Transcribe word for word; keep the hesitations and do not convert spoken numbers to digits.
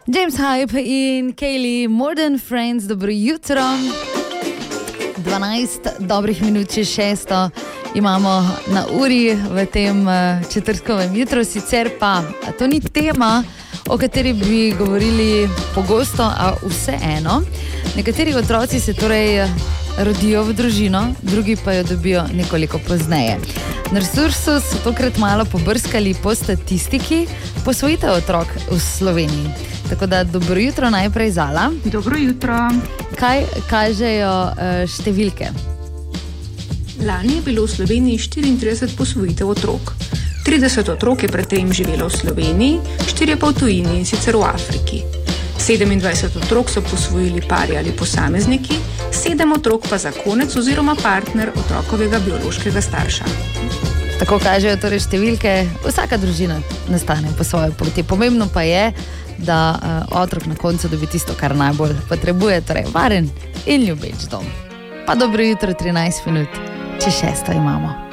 James Hype in Kaylee, More Than Friends, dobro jutro. dvanajst dobrih minut čez šesto imamo na uri v tem četrtkovem jutru, sicer pa to ni tema, o kateri bi govorili pogosto, a vseeno. Nekateri otroci se torej rodijo v družino, drugi pa jo dobijo nekoliko pozneje. Na Resursu so tokrat malo pobrskali po statistiki posvojitev otrok v Sloveniji. Tako da dobro jutro najprej, Zala. Dobro jutro. Kaj kažejo uh, številke? Lani je bilo v Sloveniji štiriintrideset posvojitev otrok. trideset otrok je predtem živelo v Sloveniji, štirje pa v tujini, in sicer v Afriki. sedemindvajset otrok so posvojili pari ali posamezniki, sedem otrok pa zakonec oziroma partner otrokovega biološkega starša. Tako kažejo torej številke, vsaka družina nastane po svoje poti. Pomembno pa je, da uh, otrok na koncu dobi tisto, kar najbolj potrebuje, torej varen in ljubeč dom. Pa dobro jutro, trinajst minut, če šesto imamo.